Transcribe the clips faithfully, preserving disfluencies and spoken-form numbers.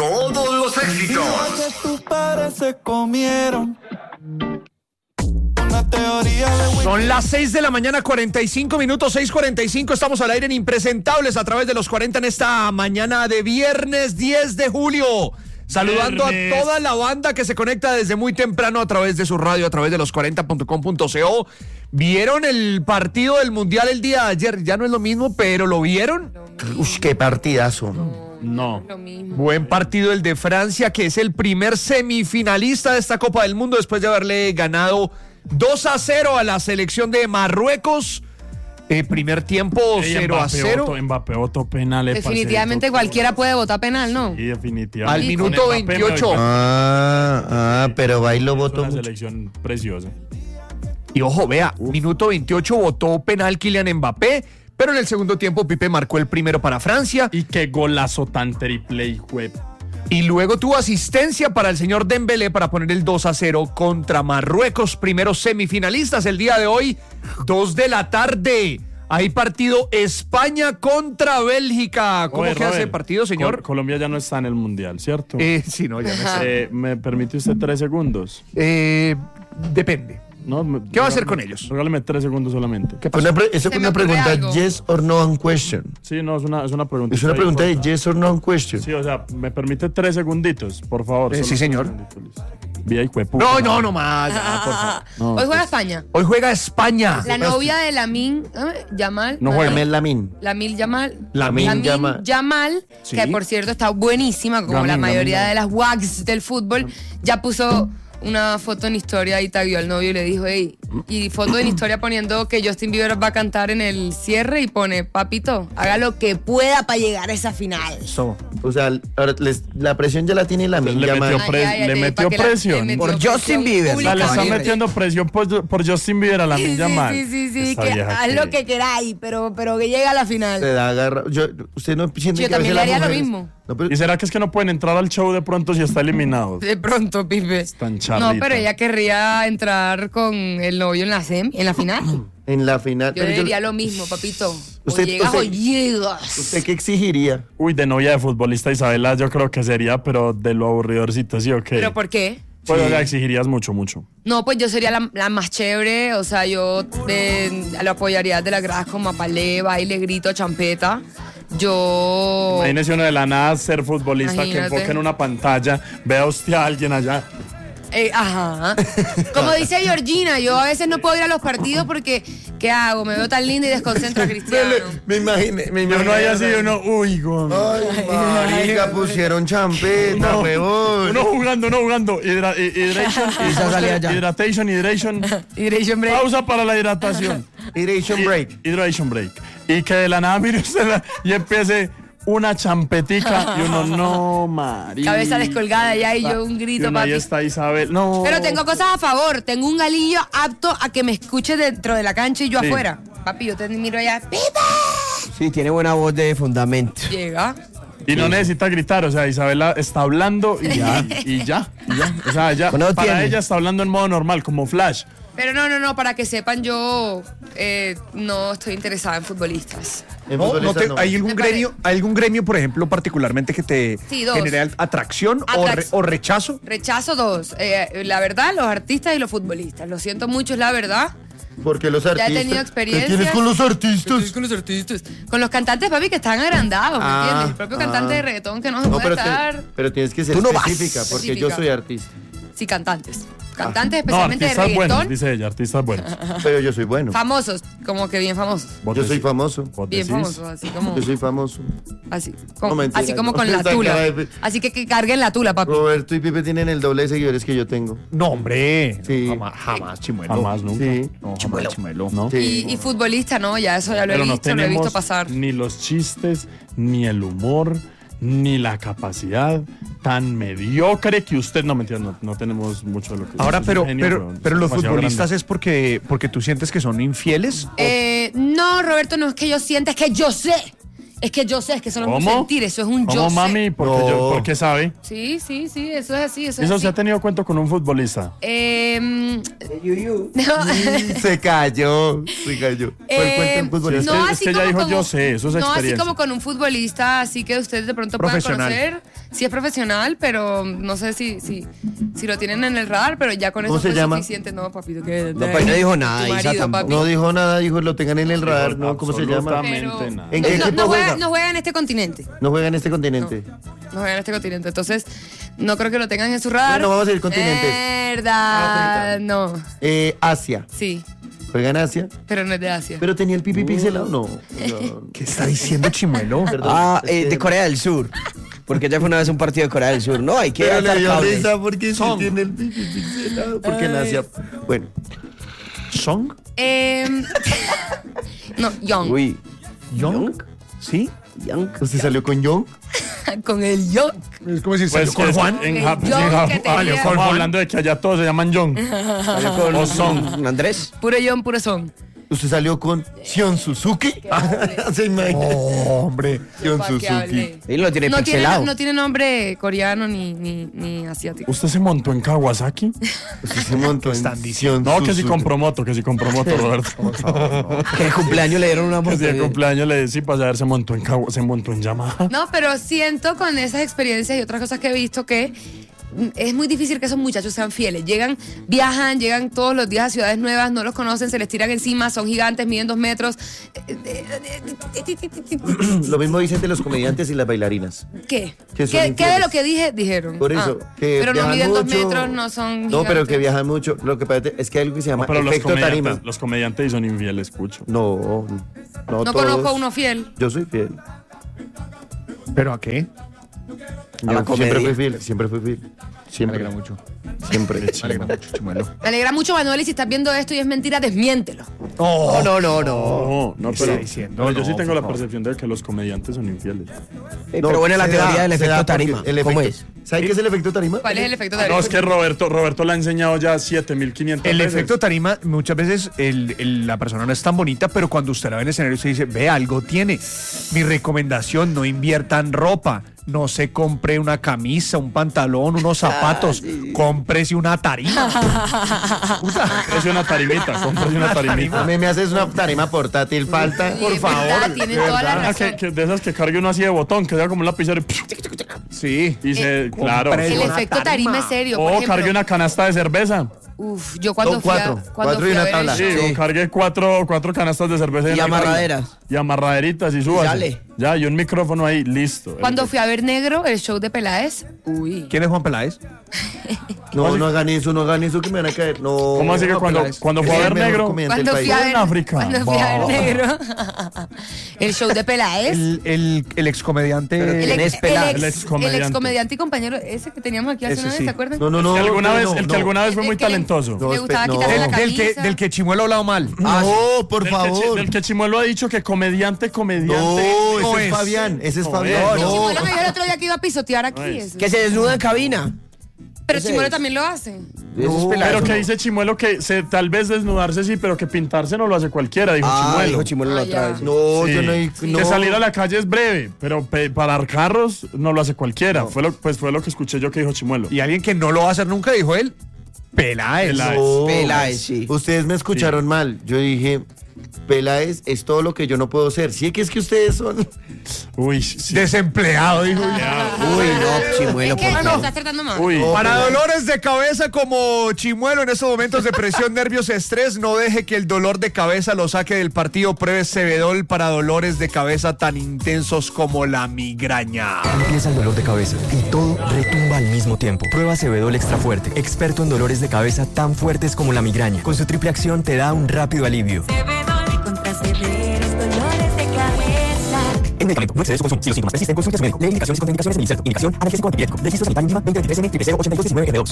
todos los éxitos. Que tus padres se comieron. Una teoría de... Son las seis de la mañana, cuarenta y cinco minutos, seis cuarenta y cinco. Estamos al aire en Impresentables a través de los cuarenta en esta mañana de viernes diez de julio. Saludando viernes. A toda la banda que se conecta desde muy temprano a través de su radio, a través de los cuarenta punto com punto co. ¿Vieron el partido del Mundial el día de ayer? Ya no es lo mismo, pero ¿lo vieron? Uy, qué partidazo. No. Buen partido el de Francia, que es el primer semifinalista de esta Copa del Mundo después de haberle ganado dos a cero a la selección de Marruecos. Eh, primer tiempo cero a cero. Mbappé votó penal. Definitivamente cualquiera puede votar penal, ¿no? Sí, definitivamente. Al minuto veintiocho. Ah, ah, pero Bailo votó una mucho. selección preciosa. Y ojo, vea, Uf. minuto veintiocho votó penal Kylian Mbappé, pero en el segundo tiempo Pipe marcó el primero para Francia. Y qué golazo tan triple y web. Y luego tuvo asistencia para el señor Dembélé para poner el dos a cero contra Marruecos, primeros semifinalistas el día de hoy, dos de la tarde. Hay partido España contra Bélgica. ¿Cómo queda ese partido, señor? Col- Colombia ya no está en el Mundial, ¿cierto? Eh, sí, no, ya no está. Eh, ¿Me permite usted tres segundos? Eh, depende. No, me, ¿Qué va a hacer con ellos? Regálame tres segundos solamente. ¿Qué pasa? Una pre- esa es una pregunta algo. yes or no on question. Sí, no, es una, es una pregunta. Es una pregunta de yes or no on question. Sí, o sea, ¿me permite tres segunditos, por favor? Eh, sí, señor. Vía y cuepu. No, no, no más. Ya, por favor. No, Hoy juega pues, España. Hoy juega España. La novia de Lamin Yamal. No juega. Lamine Lamin. Lamin Yamal. Lamine Lamin Yamal. Yamal, Sí. que por cierto está buenísima, como Lamin, la mayoría Lamin. de las wags del fútbol. Ya puso una foto en historia y tagueó al novio y le dijo, hey, y foto en historia poniendo que Justin Bieber va a cantar en el cierre y pone, papito, haga lo que pueda para llegar a esa final. So, o sea, ahora les- la presión ya la tiene Lamine Le Yamal. metió pre- le te- metió pa' que la- presión. le metió Por presión Justin Bieber. pública. O sea, le está Caballero. metiendo presión por, por Justin Bieber a la Sí, sí, Yamal. sí, sí, sí, Esta que vieja haz que- lo que queráis, pero, pero que llegue a la final. Se da agarra. Yo, usted no siente Yo que a también veces le las haría lo mujeres- mismo. No, pero- ¿Y será que es que no pueden entrar al show de pronto si está eliminado? De pronto, Pipe. tan charrita. No, pero ella querría entrar con el novio en la sem, en la final. en la final. Yo pero le diría lo mismo, papito. O Usted- llegas usted- o llegas. ¿Usted qué exigiría? Uy, de novia de futbolista Isabela yo creo que sería, pero de lo aburridorcito, ¿sí o qué? ¿Pero por qué? Pues Sí. o sea, exigirías mucho, mucho. No, pues yo sería la, la más chévere, o sea, yo eh, lo apoyaría de las gradas con mapalé, baile, grito, champeta. Yo... Imagínese uno de la nada ser futbolista que Imagínate. enfoque en una pantalla, vea usted a alguien allá. Eh, ajá. Como dice Georgina, yo a veces no puedo ir a los partidos porque, ¿qué hago? Me veo tan linda y desconcentro a Cristiano. Me imaginé. Me Y imaginé uno ahí así, uno, uy, güey. Ay, marica, pusieron champeta, No, huevón. uno jugando, uno jugando. Hidra, hi- hydration, Esa salía ya. Hydration, hydration. Hydration break. Pausa para la hidratación. Hydration break. Hydration break. Y que de la nada mire usted la- y empiece una champetica y uno, no, marica. Cabeza descolgada ya y yo un grito, y uno, ahí papi. está Isabel. No. Pero tengo cosas a favor. Tengo un galillo apto a que me escuche dentro de la cancha y yo Sí. afuera. Papi, yo te miro allá. ¡Pipa! Sí, tiene buena voz de fundamento. Llega. Y no necesita gritar, o sea, Isabela está hablando y ya, y ya, y ya. O sea, ya, Bueno, para tiene. ella está hablando en modo normal, como Flash. Pero no, no, no, para que sepan, yo eh, no estoy interesada en futbolistas. En No, no futbolistas te- no. ¿hay, algún Me pare- gremio, ¿Hay algún gremio, por ejemplo, particularmente que te Sí, dos. genere atracción o, Atrac- re- o rechazo? Rechazo dos. Eh, la verdad, los artistas y los futbolistas. Lo siento mucho, es la verdad. Porque los Ya he artistas. tenido ¿Qué experiencias. tienes con los artistas? Con los artistas. Con los cantantes, papi, que están agrandados, ¿me Ah, entiendes? El propio ah. cantante de reggaetón que no se No, puede pero, te- estar. pero tienes que ser Tú no vas. específica, porque yo Específica. soy artista. Sí, cantantes. Cantantes, No, especialmente de artistas buenos, reggaetón. dice ella, artistas buenos. Pero yo soy bueno. Famosos, como que bien famosos. ¿Vos Yo soy decís? famoso. ¿Vos Bien decís? famosos, así como. Yo soy famoso. Así, No, como, mentira, así como no. con la Esta tula. cara de- Así que que carguen la tula, papi. Roberto y Pipe tienen el doble de seguidores que yo tengo. No, hombre. Sí. Jamás, jamás, Chimuelo. Jamás, nunca. Sí. No, jamás, Chimuelo. ¿No? Sí. Y, y futbolista, no, ya eso ya lo he Pero no visto, lo he visto tenemos pasar. ni los chistes, ni el humor, ni la capacidad tan mediocre que usted no me entiende. No, no tenemos mucho de lo que Ahora, es un pero, genio, pero, es pero los demasiado futbolistas grande. es porque, porque tú sientes que son infieles. Eh, no, Roberto, no es que yo sienta, es que yo sé Es que yo sé, es que eso no es un ¿Cómo? sentir, eso es un yo ¿Cómo, sé. mami? Porque No. yo, ¿por qué sabe? Sí, sí, sí, eso es así, eso, ¿Eso es se ha así. tenido cuento con un futbolista? Eh, Se cayó, se cayó. ¿Cuál cuenta el futbolista? que- no es así que ella como dijo, como- yo sé, eso es no así experiencia. como con un futbolista, así que ustedes de pronto puedan Profesional. conocer. Sí es profesional, pero no sé si, si, si lo tienen en el radar, pero ya con eso ¿Cómo se fue llama? suficiente. No, papito, que No, pues no dijo nada, tu Isa marido, tampoco. papi. No dijo nada, dijo lo tengan en el radar, ¿no? ¿Cómo se llama? Absolutamente Pero- nada. ¿En qué no, equipo no juega, juega? no juega en este continente. No juega en este continente. No juega en este continente. Entonces, no creo que lo tengan en su radar. Bueno, vamos a ir continentes. Verdad. África. No. Eh, Asia. Sí, Juega en Asia. pero no es de Asia. Pero tenía el pipi pixelado, no. No. ¿Qué está diciendo Chimuelo? Perdón. Ah, Es eh, que- de Corea del Sur. Porque ya fue una vez un partido de Corea del Sur. No, hay que Pero le atar dio cables. risa porque sí Song. tiene el pipi pixelado. Porque en Asia. Bueno. ¿Song? Em, no, Young. Uy, ¿Young? ¿Sí? Young. ¿Usted salió con Young? Con el Young. Es como si Pues salió con que Juan. En, El Ja- John en Ja- que tenía- Ah, le estamos hablando de que allá todos se llaman John. Salió con O Son. Andrés. Puro Young, puro son. ¿Usted salió con Sion Suzuki? ¿Se imagina? Oh, hombre. Sion Pa' que Suzuki. hable. Y lo tiene No tiene, pixelado. no tiene nombre coreano ni, ni, ni asiático. ¿Usted se montó en Kawasaki? Usted se montó en Están Sion No, que si Suzuki. compró moto, que si compró moto, Roberto. Que de cumpleaños le dieron una Que moto. si de cumpleaños le decía, para saber, se montó en Kawa- se montó en Yamaha. No, pero siento con esas experiencias y otras cosas que he visto que mm, es muy difícil que esos muchachos sean fieles. Llegan, viajan, llegan todos los días a ciudades nuevas, no los conocen, se les tiran encima, son gigantes, miden dos metros. Lo mismo dicen de los comediantes y las bailarinas. ¿Qué? Que son ¿Qué, ¿Qué de infieles. lo que dije dijeron? Por eso, Ah, que pero no viajan miden dos mucho. metros, no son No, pero gigantes. que viajan mucho. Lo que pasa es que hay algo que se llama No, pero los efecto tarima. comediantes, los comediantes son infieles, escucho. No, no, No todos. conozco a uno fiel. Yo soy fiel. ¿Pero a qué? Yo la comedia. siempre fui fiel, siempre fui fiel. Me Siempre. alegra mucho. Siempre. Me alegra mucho, Chimuelo. Me alegra mucho, Manuel, y si estás viendo esto y es mentira, desmiéntelo. Oh, No, no, no, no. No, no, ¿Qué pero, está diciendo? pero yo sí No, tengo por la favor. percepción de que los comediantes son infieles. Eh, Pero bueno, la se teoría da, del se efecto da porque tarima. el ¿Cómo efecto- es? ¿Sabe qué es el efecto tarima? ¿Cuál es el efecto No, tarima? es que Roberto, Roberto le ha enseñado ya siete mil quinientas El veces. efecto tarima, muchas veces el- el- la persona no es tan bonita, pero cuando usted la ve en el escenario, usted dice, ve, algo tiene. Mi recomendación, no invierta en ropa. No se compre una camisa, un pantalón, unos zapatos. Cómprese una tarima. Cómprese una tarimita, cómprese una tarimita. A mí me haces una tarima portátil, falta. Sí, Por es favor. verdad, tiene toda la Ah, razón. que, que de esas que cargue uno así de botón, que sea como un lapicero y, Sí. y se, claro. compre- El una efecto tarima tarima. es serio. Por O ejemplo, cargue una canasta de cerveza. Uf, yo cuando Son fui a, cuatro, cuando cuatro fui y a una ver el tabla. Sí, show- o cargue cuatro, cuatro canastas de cerveza. Y en la amarraderas. calle. Y amarraderitas y súbase. sale. Ya, y un micrófono ahí, listo. Cuando fui a ver Negro, el show de Peláez, uy. ¿Quién es Juan Peláez? No, no hagan eso, no hagan eso que me van a caer. No. ¿Cómo así que no, cuando, Peláez. cuando Es fue a el ver mejor negro? comediante del Cuando país. fui a En ver, África. cuando fui a ver Bah. Negro, el show de Peláez. El, el, el excomediante. El, ¿Quién ex, es Peláez? el, El ex, excomediante. el excomediante y compañero, ese que teníamos aquí hace Ese una vez, sí. ¿se acuerdan? No, no, no. El que alguna no, vez, no, el que no. alguna vez fue El muy que le- talentoso. No, Le gustaba espe- quitarse no. la Del que, camisa. del que Chimuelo ha hablado mal. No, por Del que, Chi- favor. del que Chimuelo ha dicho que comediante, comediante. No, No ese es es. Fabián. Ese es No Fabián. es. Que No. Chimuelo me dijo el otro día que iba a pisotear aquí. No es. eso. Que se desnuda en cabina. Pero ese Chimuelo es. también lo hace. Eso es Peláez, Pero ¿no? que dice Chimuelo que se, tal vez desnudarse sí, pero que pintarse no lo hace cualquiera, dijo Ah, Chimuelo. dijo Chimuelo la Ah, otra ya. vez. No, Sí. yo no, he- no. Que salir a la calle es breve, pero pe- parar carros no lo hace cualquiera. Fue lo, pues fue lo que escuché yo que dijo Chimuelo. Y alguien que no lo va a hacer nunca, dijo él, Peláez. Peláez. No. Peláez, sí. Ustedes me escucharon mal. Yo dije, Peláez es todo lo que yo no puedo ser. Sí, que es que ustedes son. Uy, sí. Desempleado, dijo. Uy, no, Chimuelo, Es que por lo favor. estás tratando mal. Uy, Para dolores de cabeza como Chimuelo en estos momentos de presión, nervios, estrés, no deje que el dolor de cabeza lo saque del partido. Pruebe Cebedol para dolores de cabeza tan intensos como la migraña. Empieza el dolor de cabeza y todo retumba al mismo tiempo. Prueba Cebedol Extra Fuerte, experto en dolores de cabeza tan fuertes como la migraña. Con su triple acción te da un rápido alivio. Cebedol contra severos dolores de cabeza. En medicamento, no excedes su consumo. Si los síntomas persisten, consulte a su médico. Lee indicaciones y contraindicaciones del inserto. Indicación analgésico antipirético. Registro sanitario mínima veinte veintitrés N cero cero ochenta y dos diecinueve G D dos.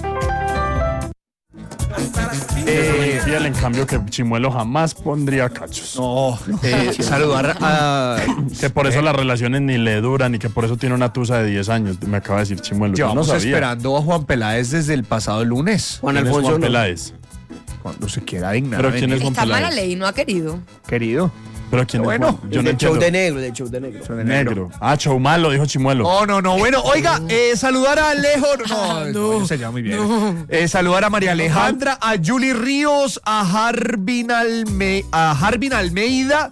eh, fiel, en cambio que Chimuelo jamás pondría cachos. No, eh, saludar a... Que por eso las relaciones ni le duran y que por eso tiene una tusa de diez años. Me acaba de decir Chimuelo. Yo no Llevamos sabía. esperando a Juan Peláez desde el pasado lunes. Juan ¿Quién es Alfonso Juan no. Peláez? Cuando se quiera dignar. Pero a ¿quién venir. es Juan Está mala Peláez? ley, no ha querido. Querido. Pero quién Bueno, es Juan? Yo El no del show entiendo. de negro, del show de negro. Show de Negro. Ah, show malo, dijo Chimuelo. No, no, no. Bueno, oiga, eh, saludar a Alejo. No, no, no se llama muy bien. Eh, saludar a María Alejandra, a Julie Ríos, a Harbin, Alme a Harbin Almeida,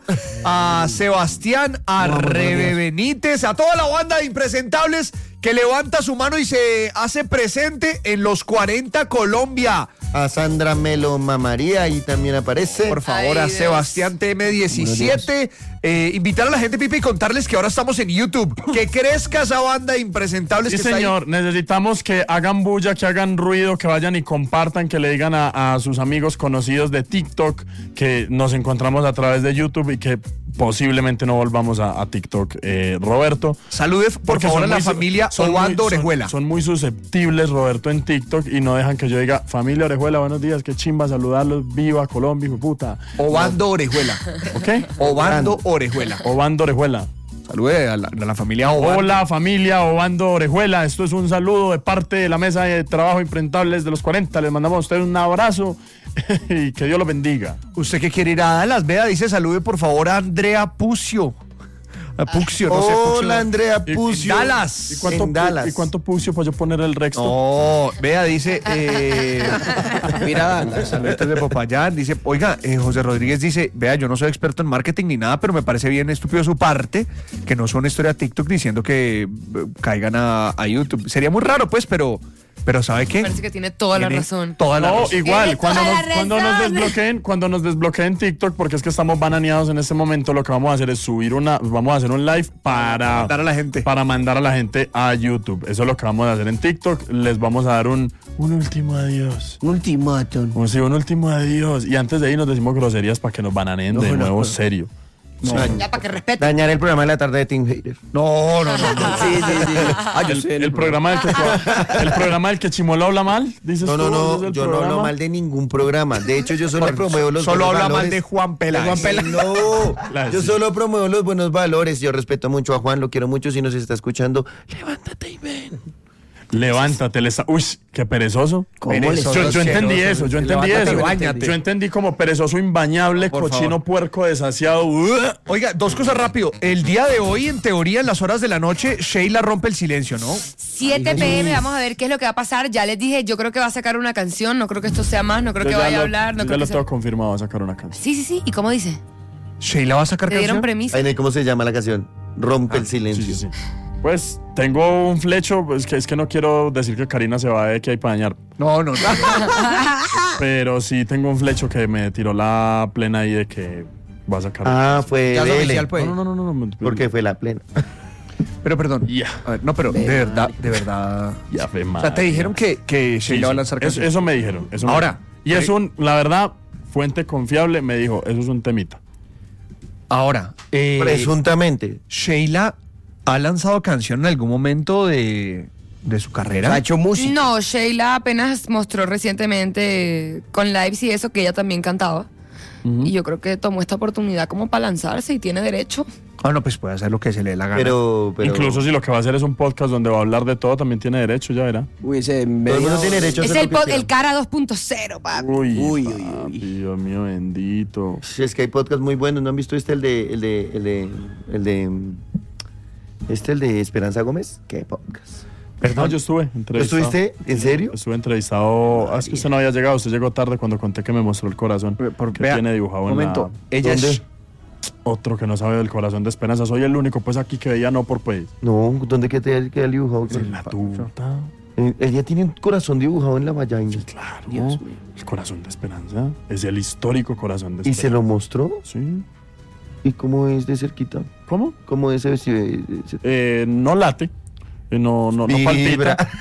a Sebastián, a Rebe Benítez, a toda la banda de impresentables que levanta su mano y se hace presente en los cuarenta Colombia. A Sandra Melo Mamaría y también aparece. Por favor, Ay, a Dios. Sebastián T M diecisiete. Eh, invitar a la gente, Pipe, y contarles que ahora estamos en YouTube. Que crezca esa banda de impresentables Sí, que está ahí. señor, necesitamos que hagan bulla, que hagan ruido, que vayan y compartan, que le digan a, a sus amigos conocidos de TikTok que nos encontramos a través de YouTube y que posiblemente no volvamos a, a TikTok. Eh, Roberto. Salude, por Porque favor, son a la muy su- familia son muy- Obando son- Orejuela. Son muy susceptibles, Roberto, en TikTok y no dejan que yo diga, familia Orejuela, buenos días, qué chimba saludarlos, viva Colombia, hijo de puta. Obando Orejuela. ¿Ok? Obando Orejuela. Obando Orejuela. Salude a la, a la familia Obando. Hola familia Obando Orejuela, esto es un saludo de parte de la mesa de trabajo Impresentables de los cuarenta, les mandamos a ustedes un abrazo y que Dios los bendiga. Usted que quiere ir a Dallas, vea, dice salude por favor a Andrea Pucio. A Pucio, no sé. Pucio. Hola, Andrea Y- Pucio. Dallas. ¿Y cuánto, En Dallas. ¿Y cuánto pucio para yo poner el resto? No, vea, dice. Eh, Mira, Dallas. Saludos de Popayán. Dice, oiga, eh, José Rodríguez dice, vea, yo no soy experto en marketing ni nada, pero me parece bien estúpido su parte, que no son historia TikTok diciendo que eh, caigan a, a YouTube. Sería muy raro, pues, pero, pero ¿sabe qué? Parece que tiene toda la Tiene razón. Toda la No, razón. igual, Tiene cuando toda nos, la cuando nos razón. desbloqueen, cuando nos desbloqueen TikTok, porque es que estamos bananeados en este momento, lo que vamos a hacer es subir una, vamos a hacer un live para Mandar a la gente. para mandar a la gente a YouTube. Eso es lo que vamos a hacer en TikTok. Les vamos a dar un, un último adiós. Un ultimátum. Un, sí, un último adiós. Y antes de ahí nos decimos groserías para que nos bananeen de No, no, nuevo no. serio. Ya para que respete. Dañar el programa de la tarde de Team Hater. No, no, no. no. Sí, sí, sí. Ah, yo El, sé. el programa del que el programa del que Chimuelo habla mal, dices No, no, tú, no, ¿es el yo no programa? hablo mal de ningún programa. De hecho, yo solo promuevo los Solo buenos habla mal valores. de Juan Peláez. No, La- yo sí. solo promuevo los buenos valores. Yo respeto mucho a Juan, lo quiero mucho. Si nos está escuchando, levántate y ven. Levántate, le está... Uy, qué perezoso. ¿Cómo Perezoso. le- Yo, yo entendí asqueroso. eso, yo entendí Levántate eso. y báñate. Yo entendí como perezoso imbañable, Por cochino, favor. puerco, desasiado. ¡Uah! Oiga, dos cosas rápido. El día de hoy, en teoría, en las horas de la noche, Sheila rompe el silencio, ¿no? siete pe eme, vamos a ver qué es lo que va a pasar. Ya les dije, yo creo que va a sacar una canción, no creo que esto sea más, no creo Yo que ya vaya a lo- hablar, no yo creo ya lo que tengo sea... confirmado a sacar una canción. Sí, sí, sí. ¿Y cómo dice? Sheila va a sacar ¿Te dieron canción. premisa? Ay, ¿cómo se llama la canción? Rompe el silencio. Sí, sí, sí. Pues tengo un flecho, pues que es que no quiero decir que Karina se va de que hay para dañar, No, no, no. pero sí tengo un flecho que me tiró la plena ahí de que va a sacar. Ah, fue Ya es de L. oficial, pues. no, no, no, no, no, no. Porque fue la plena. Pero perdón. Ya. A ver, no, pero de verdad, de verdad. Ya fue O sea, te dijeron que, que Sí, Sheila va a sí. lanzar Eso, canción. eso me dijeron. Eso me Ahora, dijeron. Y es eh, un, la verdad, fuente confiable me dijo, eso es un temita. Ahora, eh, Presuntamente. Sheila ha lanzado canción en algún momento de, de su carrera. Ha hecho música. No, Sheila apenas mostró recientemente con lives y eso que ella también cantaba. Y yo creo que tomó esta oportunidad como para lanzarse y tiene derecho. Ah, no, pues puede hacer lo que se le dé la gana. Pero, pero. Incluso si lo que va a hacer es un podcast donde va a hablar de todo, también tiene derecho, ya verá. Uy, ese Todo el medio- mundo tiene derecho a Es hacer el, lo que pod- quiera. el cara dos punto cero, papi. Uy, Uy, papi, uy, uy. Dios mío bendito. Sí, es que hay podcasts muy buenos. ¿No han visto este, el de. El de. El de. El de este, el de Esperanza Gómez? ¿Qué podcast? Perdón, yo estuve entrevistado. ¿Estuviste? ¿En serio? Estuve entrevistado. Ah, es que usted no había llegado, usted llegó tarde cuando conté que me mostró el corazón. Por- que vea, tiene dibujado un en momento. la... Ella ¿Dónde? es. Otro que no sabe del corazón de Esperanza. Soy el único, pues, aquí que veía no por pues. No, ¿dónde que te queda dibujado? En la tuta. Eh, Ella tiene un corazón dibujado en la vagina. Claro. Dios mío. El corazón de Esperanza. Es el histórico corazón de ¿Y Esperanza. se lo mostró? Sí. ¿Y cómo es de cerquita? ¿Cómo? ¿Cómo es ese vestido? de- de- de- Eh, no late. Eh, no, no, no Vibra. palpita.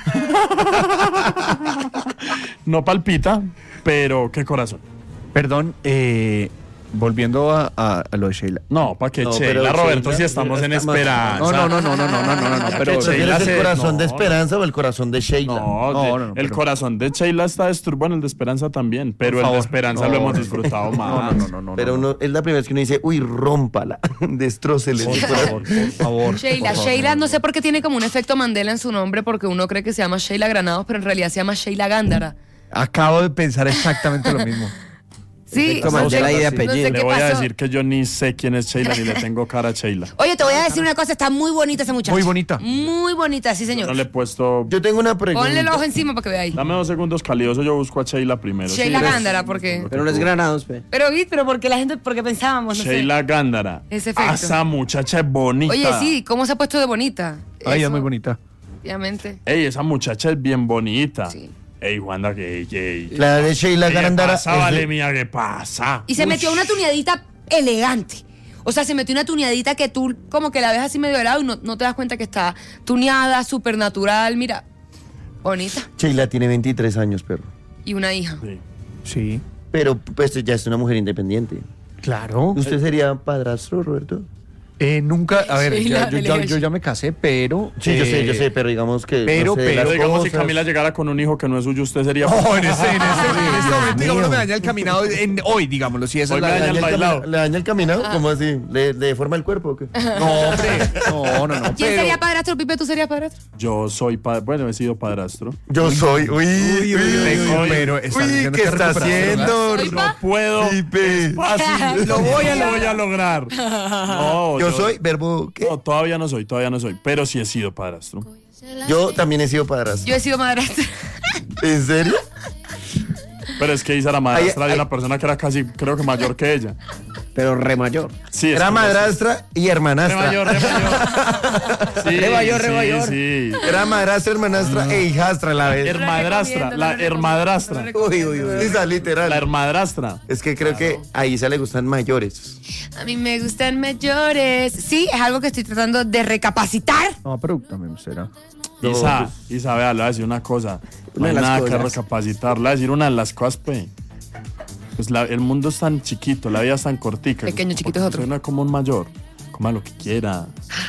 No palpita, pero qué corazón. Perdón, eh, volviendo a, a- a lo de Sheila. No, para que No, Sheila, pero Roberto, Sheila- si estamos en estamos- Esperanza. No, no, no, no, no, no, no, no, no, pero Sheila ¿Prefieres el se- corazón no, de no. Esperanza o el corazón de Sheila? No, No, de- no, no, el pero- corazón de Sheila está destruido. Bueno, el de Esperanza también, pero el favor. de Esperanza No, lo hemos no, disfrutado No, más. no, no, no. Pero no, uno, es la primera vez que uno dice, uy, rómpala, destrócele. Por ese corazón. favor, por favor. Sheila, por favor. Sheila, no sé por qué tiene como un efecto Mandela en su nombre, porque uno cree que se llama Sheila Granados, pero en realidad se llama Sheila Gándara. Acabo de pensar exactamente lo mismo. Sí, Efecto no sé- Mandela y de no apellido. sé Le qué voy a pasó. decir que yo ni sé quién es Sheila ni le tengo cara a Sheila. Oye, te voy a decir una cosa, está muy bonita esa muchacha. Muy bonita. Muy bonita, sí, señor. No le he puesto. Yo tengo una pregunta. Ponle el ojo encima para que vea ahí. Dame dos segundos, calioso. Yo busco a Sheila primero. Sheila Sí, Gándara, porque. Pero no es Granados, pe. Pero vi, pero porque la gente, porque pensábamos, no Sheila Gándara. Ese efecto. Ah, esa muchacha es bonita. sé. Oye, sí, ¿cómo se ha puesto de bonita? Ay, es Eso, muy bonita. Obviamente. Ey, esa muchacha es bien bonita. Sí. Ey, Wanda, que. que La de Sheila ¿Qué Gándara. pasa, es de- vale, mía? ¿Qué pasa? Y se metió una tuneadita elegante. O sea, se metió una tuneadita que tú como que la ves así medio de lado y no, no te das cuenta que está tuneada, súper natural. Mira, bonita. Sheila tiene veintitrés años, perro. Y una hija. Sí. Sí. Pero pues ya es una mujer independiente. Claro. ¿Usted sería padrastro, Roberto? Eh, nunca, a ver, Sheila, ya- yo, dele, ya, dele. yo ya me casé, pero. Sí, yo sé, eh, yo sé, pero digamos que. pero- no sé, de pero las digamos, si cosas- Camila llegara con un hijo que no es suyo, usted sería. No, en este, en este, en este momento, Dios digamos, mío. me daña el caminado en, hoy, digámoslo, si esa Hoy es la me daña el ¿Le daña el bailado. camina- ¿Le daña el caminado? ¿Cómo así? ¿Le, le deforma el cuerpo o qué? No, hombre. No, no, no. ¿Quién pero- sería padrastro, Pipe? ¿Tú serías padrastro? Yo soy padre. Bueno, he sido padrastro. Yo soy. Uy, uy, uy, Tengo, uy. pero está Uy, diciendo ¿qué que está recuperación, haciendo? ¿Soy No pa? puedo. Pipe. Es fácil. Lo voy a lo voy a lograr. No, Yo soy verbo. ¿Qué? No, todavía no soy, todavía no soy. Pero sí he sido padrastro. Yo también he sido padrastro. Yo he sido madrastra. ¿En serio? Pero es que hice la madrastra Ay, de ay. una persona que era casi, creo que mayor que ella. Pero re mayor. Sí, es Era como así. madrastra y Re hermanastra. mayor, re mayor. Sí, Re mayor, re sí, mayor. sí. Era madrastra, hermanastra e hijastra a la vez. Hermadrastra, la hermadrastra. Uy, uy, uy. Esa, literal. La hermadrastra. Es que creo que a Isa le gustan mayores. A mí me gustan mayores. Sí, es algo que estoy tratando de recapacitar. No, pero también será. Isa, Isa, vea, le voy a decir una cosa. No Una hay de las nada que cosas. recapacitar. Le voy a decir una de las cosas, pe. Pues la- el mundo es tan chiquito, la vida es tan cortica. Pequeño, chiquito es otro. Suena como un mayor. Coma lo que quiera.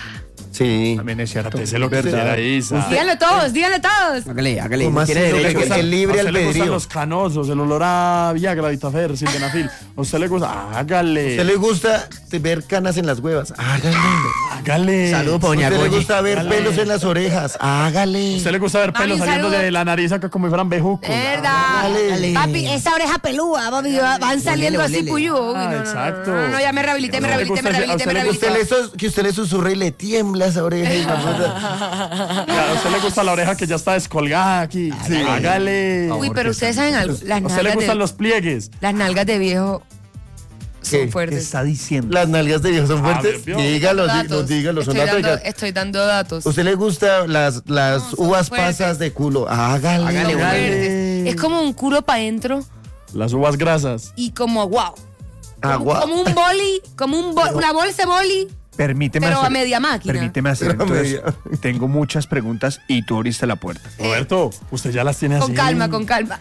Sí. También es cierto. Sé lo que Verdad. quiera, Isa. Díganlo todos, díganlo todos. Hágale, hágale. ¿Cómo Tiene así? Lo derecho. que- que- el libre ¿A usted le gustan albedrío. los canosos, el olor a Viagra, Vitafer, Sildenafil? ¿A usted le gusta? ¿A Hágale. usted le gusta ver canas en las huevas? Hágale. Hágale. Saludos, ¿A pa' doña usted le Goyi. gusta ver Hágale. pelos en las orejas? Hágale. ¿A usted le gusta ver Mami, pelos un saliendo saludo. de la nariz acá como si fueran bejucos? Verdad. Dale. Papi, esa oreja pelúa, papi, va- van saliendo Olele, así olele. puyú. Uy, Ah, no, no, no, exacto. no, no, no, ya me rehabilité, me ¿A usted le rehabilité, me gusta- a rehabilité, usted me le Que gusta- usted, rehabilité. le, sus- que usted le susurre y le tiembla esa oreja. hijo de puta. Ya, ¿A usted le gusta la oreja que ya está descolgada aquí? Sí. Hágale. Uy, pero ustedes saben algo. Las ¿A usted le nalgas, gustan de, los pliegues? las nalgas de viejo son ¿Qué? ¿Qué fuertes. está diciendo? Las nalgas de viejo son Ah, fuertes. ¿vio? Dígalo, di- Datos. no, dígalo, son estoy, datos. dando, ya. estoy dando datos. ¿Usted le gusta las, las No, son uvas fuertes. pasas de culo? Hágale. Son Hágale, fuertes. Es como un culo para adentro Las uvas grasas. y como wow. Agua. Como un boli, como un bol- una bolsa de boli. Permíteme Pero hacer, a media máquina. Permíteme hacer. Pero a Entonces, media. tengo muchas preguntas y tú abriste la puerta. Roberto, usted ya las tiene así. Con calma, con calma.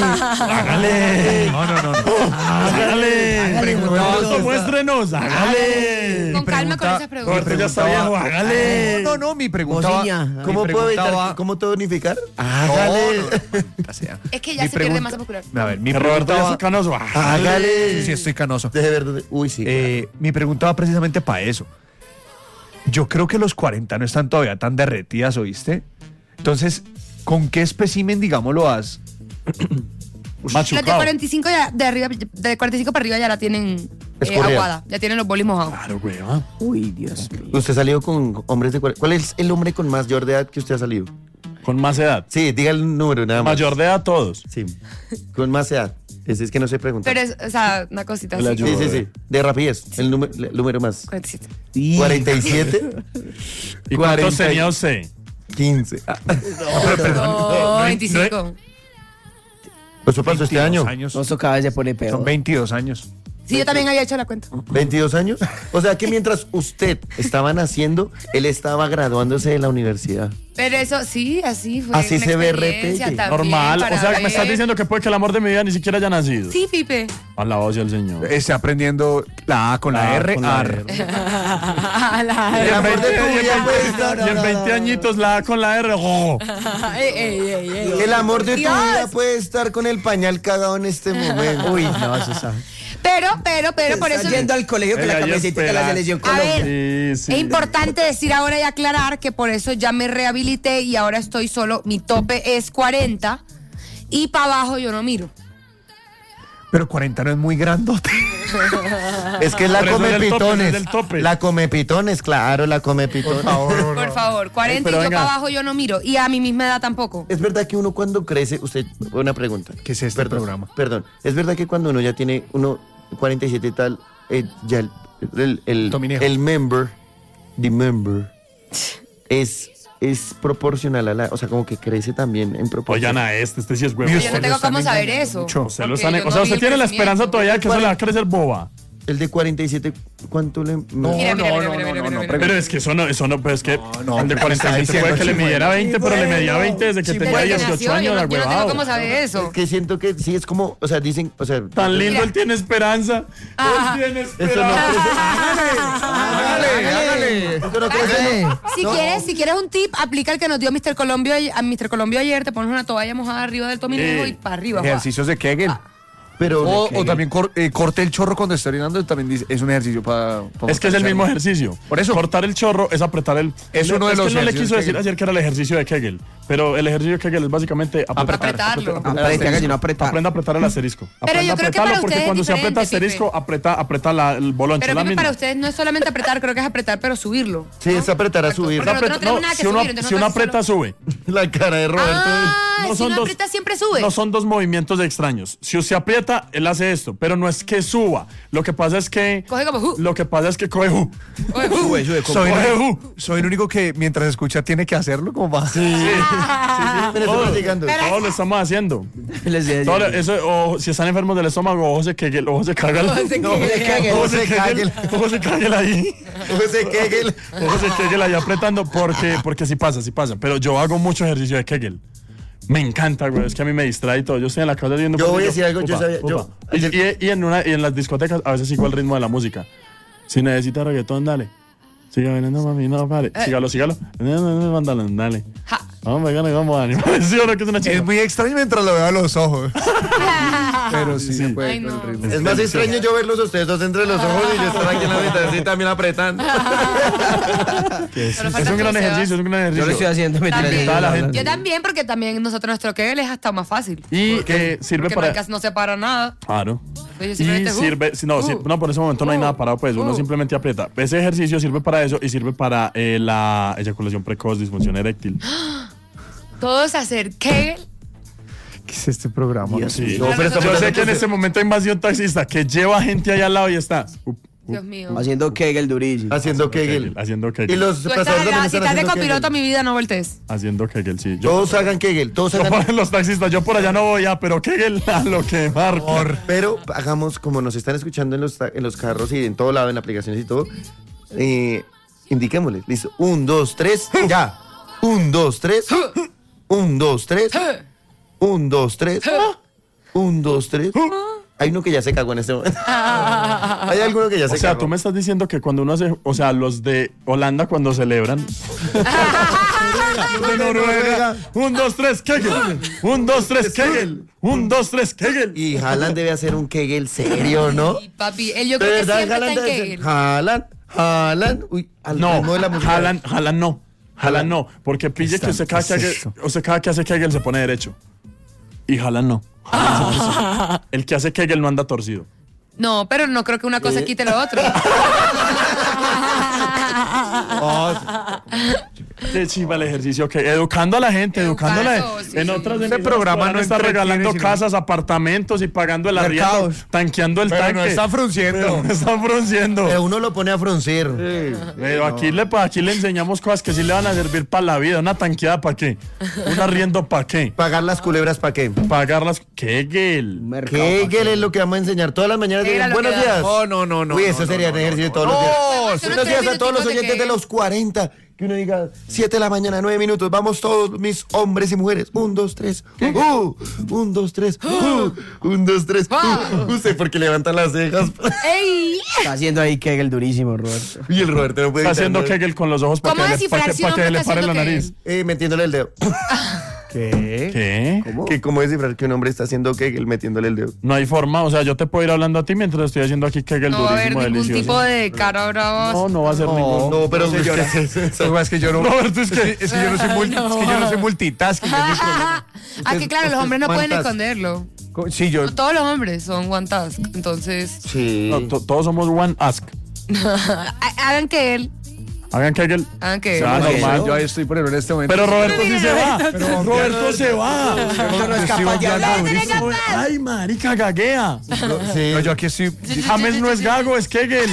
Hágale. No, no, no. no. Hágale. Preguntaba- Roberto, muéstrenos. Hágale. Con calma con pregunta- esas preguntas. Roberto ya está viejo. Hágale. No, no, mi pregunta. Mociña. mi ¿Cómo puedo evitar? preguntaba- ¿Cómo tonificar? No, Hágale. no, no, maldita sea. Es que ya Mi se pierde pregunta- masa muscular. A ver, mi Que Roberto pregunta ya va- está canoso. Hágale. Sí, estoy canoso. Deje ver dónde. Uy, sí. Eh, mi pregunta va precisamente para eso. Yo creo que los cuarenta no están todavía tan derretidas, ¿oíste? Entonces, ¿con qué espécimen, digamos, lo has? Las de Machucado. cuarenta y cinco ya, de arriba, de cuarenta y cinco para arriba ya la tienen eh, Escorrea. aguada. Ya tienen los bolis mojados. Claro, güey. ¿ah? Uy, Dios mío. ¿Usted ha salido con hombres de cuarenta? ¿Cuál es el hombre con mayor de edad que usted ha salido? Con más edad. Sí, diga el número nada más. Mayor de edad todos. Sí. Con más edad. Ese es que no se pregunta. Pero es, o sea, una cosita Le así. ayudo. Sí, sí, sí. De rapidez. El número, el número más. cuarenta y siete. cuarenta y siete. ¿Y cuántos cuarenta y- tenía usted? quince. Ah, No, veinticinco. Eso pasó este año. Años. Oso cada vez se pone peor. Son veintidós años. Sí, yo también había hecho la cuenta. ¿veintidós años? O sea que mientras usted estaba naciendo, él estaba graduándose de la universidad. Pero eso, sí, así fue. Así una se ve experiencia repelle. también Normal. para O sea, ver. me estás diciendo que puede que el amor de mi vida ni siquiera haya nacido. Sí, Pipe. A la voz del Señor. Está aprendiendo la A con la, La A R. con la ar. R. La- El amor de tu y en vida puede veinte- estar. y en veinte añitos la A con la R. oh. Ey, ey, ey, ey. El amor de tu Dios. vida puede estar con el pañal cagado en este momento. Uy, no, eso está. Pero, pero, pero, por eso. Está yendo al colegio con Ella la ya camiseta de la espera. selección A Colombia. ver, Sí, sí. es importante decir ahora y aclarar que por eso ya me rehabilité y ahora estoy solo. Mi tope es cuarenta y para abajo yo no miro. Pero cuarenta no es muy grandote. Es que la Por eso come es del tope, pitones. es del tope. La come pitones, claro, la come pitones. Por favor. Por favor, cuarenta Pero y yo venga. para abajo yo no miro. Y a mi misma edad tampoco. Es verdad que uno cuando crece, usted, una pregunta. ¿Qué es este perdón, programa? Perdón, es verdad que cuando uno ya tiene uno cuarenta y siete y tal, eh, ya el, el, el, Tominejo. el member, the member, es, es proporcional a la, o sea, como que crece también en proporción. Oigan a este, este sí es huevo. Mío, Yo no tengo están cómo saber engañando eso. mucho. Usted lo Porque están- yo o sea, no usted vi tiene el la esperanza crecimiento. todavía que eso le va a crecer boba. El de cuarenta y siete, ¿cuánto le...? No, Mira, mira, no, mira, no, mira, no, mira, no, mira, no, mira. Pero es que eso no, eso no, pero es que no, el de pero cuarenta y siete está puede que le diciendo midiera veinte, pero le medía veinte desde que Sí, tenía Desde que dieciocho nació, años, yo, la no, yo no tengo huevado. cómo saber eso. Es que siento que sí, es como, o sea, dicen, o sea... Tan lindo, Mira. él tiene esperanza. Ah. Él tiene Eso no esperanza. crece. Hágale, hágale. Eso no crece. Si quieres, si quieres un tip, aplica el que nos dio mister Colombia ay- a mister Colombia ayer, te pones una toalla mojada arriba del tominejo Sí. y para arriba. Juan. Ejercicios de Kegel. Pero... O, ¿de o qué? también cor- eh, corte el chorro cuando está orinando, también dice, es un ejercicio para... Es que es el mismo ejercicio. Por eso. Cortar el chorro es apretar el. Es le- uno de que los él no le ejercicios quiso de decir Kegel. ayer que era el ejercicio de Kegel. Pero el ejercicio de Kegel es básicamente apretar. Apretarlo. Aprieta, gallo, no aprieta. Aprenda a apretar el asterisco. Pero Aprenda yo a creo que apretarlo para porque ustedes cuando es se aprieta diferente, asterisco, Pipe. aprieta, aprieta la, el bolonche. Pero la Pipe, misma. para ustedes no es solamente apretar, creo que es apretar, pero subirlo. Sí, es apretar a subir. Porque nosotros no tenemos nada que si uno, subir, entonces si uno nosotros aprieta, sube. La cara de Roberto. Ah, No si son uno dos- aprieta siempre sube. No son dos movimientos extraños. Si usted aprieta, él hace esto, pero no es que suba. Lo que pasa es que. Coge como, uh. Lo que pasa es que coge. uh. Oye, uh. Sube, sube, como- Soy, Coge, el, uh. soy el único que mientras escucha tiene que hacerlo como va. Pero estoy Todo, practicando. todo lo estamos haciendo. Les decía Todo lo- ayer. eso, o si están enfermos del estómago, ojo se Kegel, ojo se caga. Ojo se No, Kegel. ojo Ojo se se Kegel, Kegel. ojo se Kegel ahí. Ese Kegel. Ojo se Kegel ahí apretando porque, porque sí pasa, sí pasa. Pero yo hago mucho ejercicio de Kegel. Me encanta, güey. Es que a mí me distrae y todo. Yo estoy en la casa viendo. Yo cosas voy a y decir algo, yo upa, sabía- yo- upa. Y, y- y en una, y en las discotecas a veces sigo el ritmo de la música. Si necesita reggaetón, dale. Siga bailando, mami, no pare. Sígalo, sígalo. No, no, no, mándalo, dale. Ja. Vamos, venga, vamos a animar. ¿Sí o no? Que es una chica. Es muy extraño mientras lo veo a los ojos. Pero sí, se puede Ay, con no. el ritmo. Es más extraño yo verlos a ustedes dos entre los ojos y yo estar aquí en la habitación también apretando. Solo Es falta un gran tú, ejercicio, Sebas. es un gran ejercicio. Yo lo estoy haciendo. mientras También. ellos Toda la hablan. gente. Yo también, porque también nosotros nuestro Kegel es hasta más fácil. Y que sirve Porque para. no, casi no se para nada. Claro. Entonces, Y simplemente, uh, sirve, si no, uh, si- no, por ese momento no hay uh, nada parado, pues uno uh. simplemente aprieta. Ese ejercicio sirve para eso y sirve para eh, la eyaculación precoz, disfunción eréctil. Todos hacer Kegel. ¿Qué es este programa? Sí. No, pero está Yo sé pasando que en que- este momento hay más de un taxista que lleva gente ahí al lado y está uh, uh, Dios mío. Haciendo Kegel durísimo. Haciendo Kegel. haciendo Y Kegel. los Tú estás pasadores allá, también si están estás de haciendo copiloto, Kegel. mi vida, no voltees. Haciendo Kegel, sí. Yo, Todos hagan Kegel, todos yo hagan. por los taxistas, yo por allá no voy a, pero Kegel a lo que marca. Pero hagamos como nos están escuchando en los, ta- en los carros y en todo lado, en aplicaciones y todo. Eh, indiquémosles, listo. Un, dos, tres, ya. Un, dos, tres. Un, dos, tres. Un, dos, tres. Un, dos, tres. Hay uno que ya se cagó en este momento. Hay alguno que ya se O sea, cagó. tú me estás diciendo que cuando uno hace, o sea, los de Holanda cuando celebran. Los de Noruega. Un, dos, tres, Kegel. Un, dos, tres, Kegel. Un, dos, tres, Kegel. Y Haaland debe hacer un Kegel serio, ¿no? Y papi, él yo De creo que verdad, siempre Haaland está en debe ser- Kegel. Haaland, Haaland. Uy, al No, ritmo de la música. Haaland, Haaland no. Haaland no, porque pille que usted cada que, ¿qué es hace, esto? usted cada que hace Kegel se pone derecho. Y Haaland no. Haaland se pone- El que hace Kegel no anda torcido. No, pero no creo que una cosa quite lo otro. Qué chiva el ejercicio, que educando a la gente, educando a la Educando, gente. sí, En sí. otras Este emisoras programa podrán no estar entretiene, regalando sino- casas, apartamentos y pagando el arriendo, Mercados. tanqueando el Pero tanque. no está frunciendo. Pero no está frunciendo. Pero uno lo pone a fruncir. Pero aquí, le, aquí le enseñamos cosas que sí le van a servir para la vida. Una tanqueada para qué, un arriendo para qué, Pagar las culebras, ¿para qué? pagarlas. Kegel. Mercado. Kegel es lo que vamos a enseñar todas las mañanas. Era digan, lo que buenos da. días. No, no, no, no. Uy, no, eso no, sería no, de ejercicio no, todos no. los días. Son Buenos tres días a todos los minuticos de oyentes de Kegel. los cuarenta. Que uno diga, siete de la mañana, nueve minutos. Vamos todos, mis hombres y mujeres. Un, dos, tres. Uh, un, dos, tres. Uh, un, dos, tres. Uh, usted porque levanta las cejas. ¡Ey! Está haciendo ahí Kegel durísimo, Roberto. Y el Roberto no puede Está haciendo evitar, ¿no? Kegel con los ojos para ¿Cómo que, le, descifrar para que, si para un que hombre le está pare la haciendo nariz. Eh, metiéndole el dedo. ¿Qué? ¿Qué? Que cómo descifrar que un hombre está haciendo Kegel metiéndole el dedo. No hay forma, o sea, yo te puedo ir hablando a ti mientras estoy haciendo aquí Kegel No va a haber durísimo, ningún delicioso. tipo de cara brava. No, no va a ser ningún. No, pero señora. es que- Lo que pasa es que yo no. Roberto, es que- es que yo no soy multi- es que yo no soy multitasking. es mi problema. Ah, que claro, los hombres no pueden ¿Cuántas? esconderlo. Sí, yo. No, todos los hombres son one task, entonces Sí. No, to- todos somos one ask. hagan que él, Hagan que él. hagan que Se él. va No, normal. yo ahí estoy por ejemplo en este momento. Pero Roberto sí Mira, se va. Roberto. Pero Roberto se va. Yo no es capaz de hablar. Ay, marica, gaguea. Sí. No, yo aquí estoy. James no es gago, es Kegel.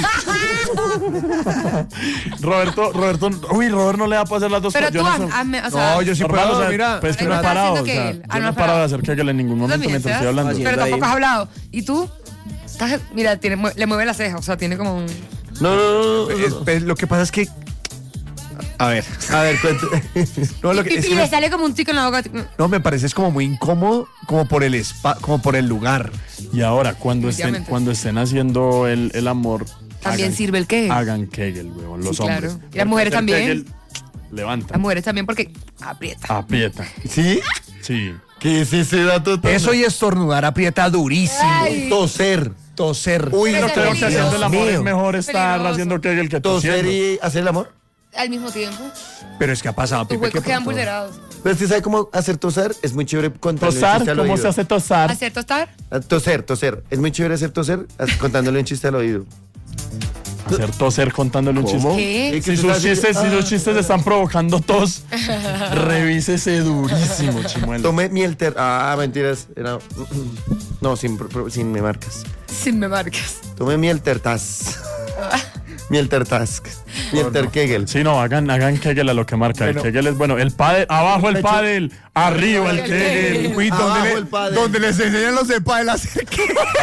Roberto, Roberto, uy, Robert no le da para hacer las dos Pero cosas. tú Yo haz- no sé. hazme, o sea, No, yo sí Normal, puedo, o sea, mira. pues es que Ahí no he no está parado, o haciendo sea, Kegel. Ah, yo no no he has parado de parado. hacer Kegel en ningún tú momento también, mientras ¿sabes? estoy hablando. Oye. Pero Haciendo tampoco ahí. has hablado. ¿Y tú? Estás- mira, tiene, mue- le mueve la ceja, o sea, tiene como un... No, no, no. Eh, no. pues, lo que pasa es que. A ver. A ver, cuente. No, lo que, Y, es y que le me, sale como un tico en la boca. no, me parece es como muy incómodo, como por el spa, como por el lugar. Y ahora, cuando estén, Definitivamente. cuando estén haciendo el, el amor, También hagan- sirve el Kegel. hagan Kegel, weón, los Sí, hombres. claro. Y las Porque mujeres hacer también. Kegel levanta, Las mujeres también porque aprieta. aprieta. ¿Sí? Sí. ¿Qué es ese dato tan- Eso y estornudar aprieta durísimo. Ay. Toser. Toser. Uy, Pero no es Creo que peligroso. haciendo el amor mío. es mejor estar Peligroso. haciendo Kegel que Toser tosiendo. y hacer el amor. Al mismo tiempo, Pero es que ha pasado, tus Pipe, huecos que quedan pronto- vulnerados. Pero usted sabe cómo hacer toser. Es muy chévere contarle un Tosar, chiste al ¿cómo oído. se hace tosar? ¿Hacer tostar? Ah, Toser, toser. Es muy chévere hacer toser as- contándole un chiste al oído. Hacer toser contándole un chiste. ¿Qué? Y que Si usted sus hace- chistes, si Ah. sus chistes están provocando tos, revísese durísimo, chimuelo. Tomé miel ter... Ah, mentiras. Era... No, sin, pro- pro- sin me marcas. Si me marcas. Tomé miel tertas. Miel tertas. Miel terkegel. Sí, no, hagan, hagan Kegel a lo que marca. Bueno. El Kegel es bueno. El pádel, abajo el pádel, arriba el Kegel. Uy, Abajo donde, el le- padre. donde les enseñan los de pádel a hacer qué.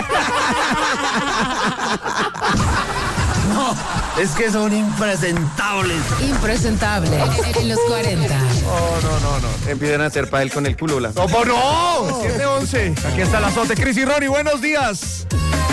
Es que son impresentables. Impresentable. En los cuarenta. No, no, no, no. Empiezan a hacer pádel con el culo. La... ¿Cómo no? siete once. Aquí está el azote. Cris y Ronnie, buenos días.